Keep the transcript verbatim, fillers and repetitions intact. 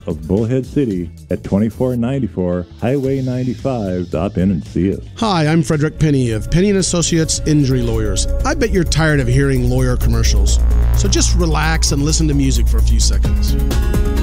of Bullhead City at twenty-four ninety-four Highway ninety-five. Stop in and see us. Hi, I'm Frederick Penny of Penny and Associates Injury Lawyers. I bet you're tired of hearing lawyer commercials. So just relax and listen to music for a few seconds.